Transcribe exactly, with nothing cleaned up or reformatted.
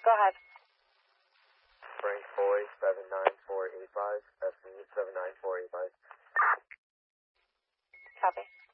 Go ahead. Frank Foy, seven nine four eight five. That's me, seven nine four eight five. Copy.